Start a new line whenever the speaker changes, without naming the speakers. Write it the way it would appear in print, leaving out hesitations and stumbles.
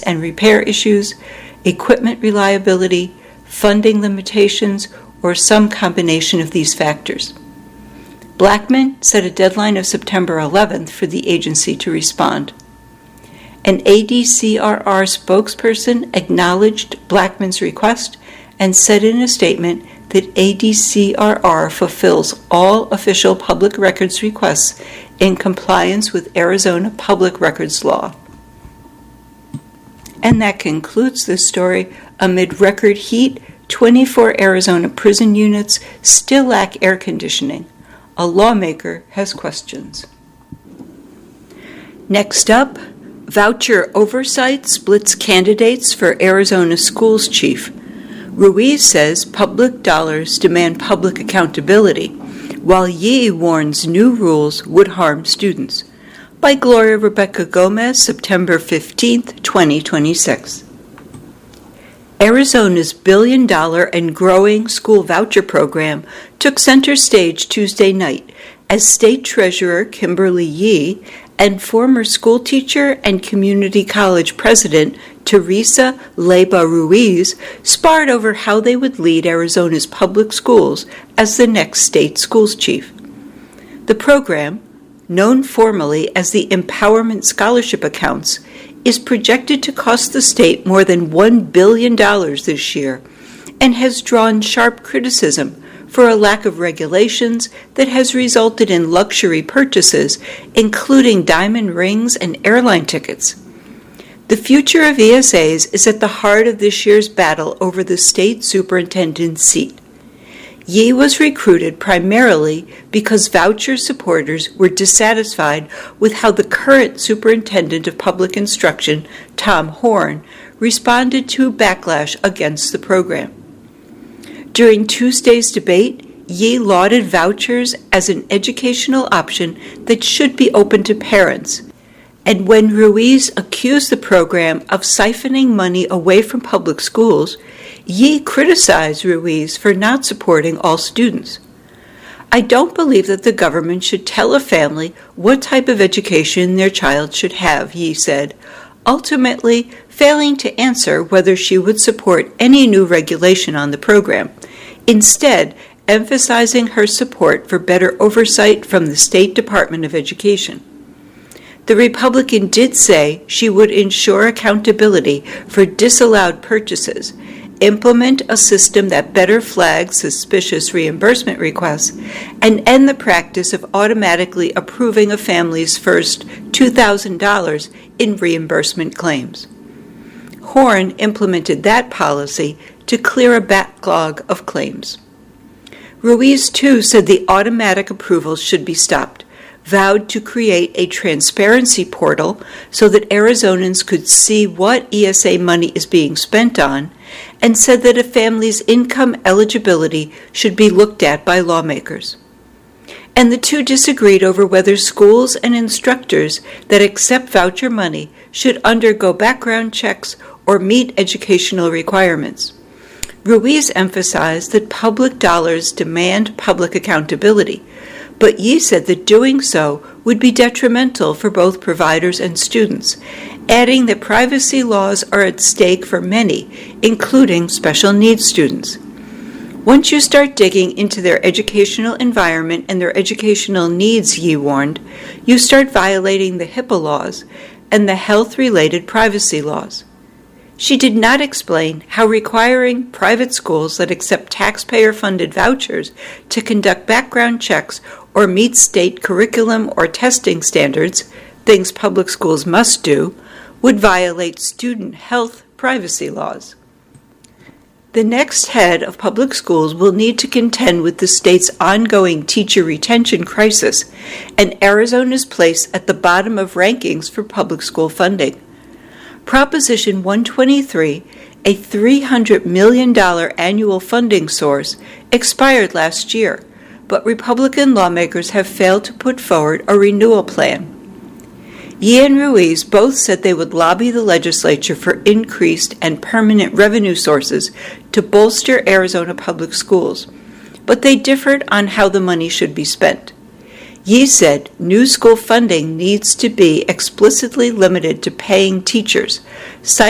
and repair issues, equipment reliability, funding limitations, or some combination of these factors. Blackmun set a deadline of September 11th for the agency to respond. An ADCRR spokesperson acknowledged Blackmun's request and said in a statement that ADCRR fulfills all official public records requests in compliance with Arizona Public Records Law. And that concludes this story. Amid record heat, 24 Arizona prison units still lack air conditioning. A lawmaker has questions. Next up, voucher oversight splits candidates for Arizona schools chief. Ruiz says public dollars demand public accountability, while Yee warns new rules would harm students. By Gloria Rebecca Gomez, September 15, 2026. Arizona's billion-dollar and growing school voucher program took center stage Tuesday night as State Treasurer Kimberly Yee and former school teacher and community college president Teresa Leyva Ruiz sparred over how they would lead Arizona's public schools as the next state schools chief. The program, known formally as the Empowerment Scholarship Accounts, is projected to cost the state more than $1 billion this year and has drawn sharp criticism for a lack of regulations that has resulted in luxury purchases, including diamond rings and airline tickets. The future of ESAs is at the heart of this year's battle over the state superintendent's seat. Yee was recruited primarily because voucher supporters were dissatisfied with how the current superintendent of public instruction, Tom Horn, responded to backlash against the program. During Tuesday's debate, Yee lauded vouchers as an educational option that should be open to parents. And when Ruiz accused the program of siphoning money away from public schools, Yee criticized Ruiz for not supporting all students. I don't believe that the government should tell a family what type of education their child should have, Yee said, ultimately failing to answer whether she would support any new regulation on the program, instead emphasizing her support for better oversight from the State Department of Education. The Republican did say she would ensure accountability for disallowed purchases, implement a system that better flags suspicious reimbursement requests, and end the practice of automatically approving a family's first $2,000 in reimbursement claims. Horn implemented that policy to clear a backlog of claims. Ruiz, too, said the automatic approvals should be stopped, vowed to create a transparency portal so that Arizonans could see what ESA money is being spent on, and said that a family's income eligibility should be looked at by lawmakers. And the two disagreed over whether schools and instructors that accept voucher money should undergo background checks or meet educational requirements. Ruiz emphasized that public dollars demand public accountability, but Yee said that doing so would be detrimental for both providers and students, adding that privacy laws are at stake for many, including special needs students. Once you start digging into their educational environment and their educational needs, Yee warned, you start violating the HIPAA laws and the health-related privacy laws. She did not explain how requiring private schools that accept taxpayer-funded vouchers to conduct background checks or meet state curriculum or testing standards, things public schools must do, would violate student health privacy laws. The next head of public schools will need to contend with the state's ongoing teacher retention crisis and Arizona's place at the bottom of rankings for public school funding. Proposition 123, a $300 million annual funding source, expired last year, but Republican lawmakers have failed to put forward a renewal plan. Yee and Ruiz both said they would lobby the legislature for increased and permanent revenue sources to bolster Arizona public schools, but they differed on how the money should be spent. Yee said new school funding needs to be explicitly limited to paying teachers, citing